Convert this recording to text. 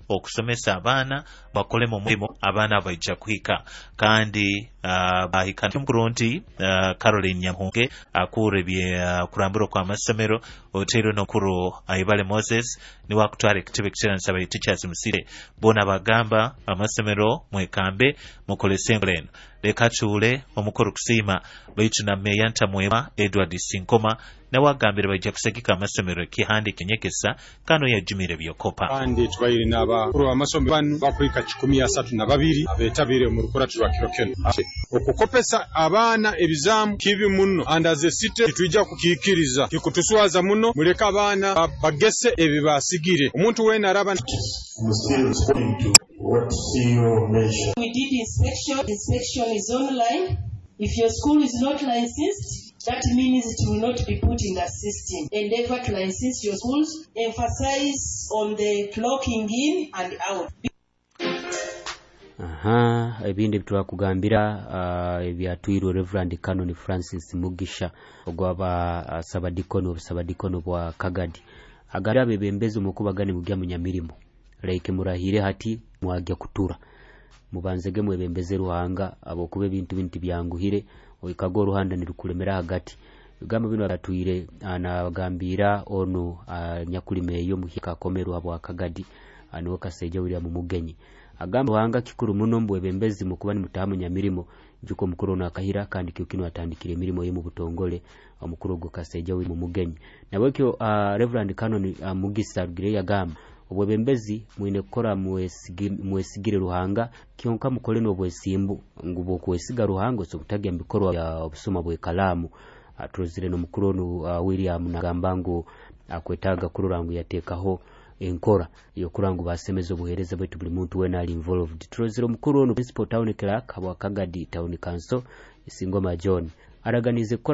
okusomesa abaana bakole mu mulimo abaana bajja kuhika kandi bahika mukuru nti Caroline Nyamuhunge akure bye kurambura kwa masomero otero nokuru Ayibale Moses ni wakutwara activity nsaba teachers musire bona bagamba amasomero mwekambe mukole semblen leka chule omukuru kusima baitu na meyanta mwema Edward Sinkoma na wagambira bajja kusagika amasomero kihandi kinyekesa kano ya jumire byokopa kandi tubayiri naba kuru amasomero banu bakwika 132 abetabire mu rukora turwakirokeno okukopesa abaana ebizamu kibi munno andaze site tujja kukikiriza kikutuswaza munno muleka abaana bagese ebibasigire omuntu wena araba what CEO mentioned. We did inspection. Inspection is online. If your school is not licensed, that means it will not be put in the system. Endeavor to license your schools. Emphasize on the clocking in and out. Ebindi bitwakugambira ebyatwirwa Reverend Canon Francis Mugisha ogwaba sabadikono bwa Kagadi agari abebembezi mukubagane mugya munyamirimo like murahire hati mwagya kutura mubanzege mwebembeze ruhanga abokuba ebintu binti byanguhire oikago ruhanda nirukulemera hagati ugamba bino batwire anagambira ono nyakulimeyo muhika komero abo Kagadi ano kaseje uri mu mugenyi agamba wanga kikuru muno mbwebembezi mukubani mutahamu nyamirimo juko mukuru na kahira kandi kyokino atandikire mirimo ye mu butongole omukuru go kaseje uri mu mugenyi nabokyo Reverend Canon Mugisa Rugire yagamba obwebembezi mwine kukora mwesigire ruhanga kyonka mukole n'obwesimbu ngubo kwesiga ruhanga so kutagia mikoro ya obusoma bwe kalamu atrozire no mukuru William Nagambango akwetaga kururangu yatekaho enkora yo kurangu basemeza obuhereza bwetu buli muntu wena ali involved trozire mukuru no principal town clerk wa Kagadi town council Singoma John araganize